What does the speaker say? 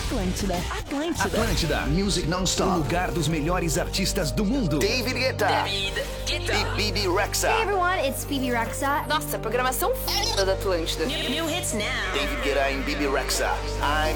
Atlântida, Music Non-Stop, o lugar dos melhores artistas do mundo. David Guetta. E Bibi Rexha. Hey everyone, it's Bibi Rexha. Nossa, programação foda da Atlântida. New hits now. David Guetta e Bibi Rexha. I'm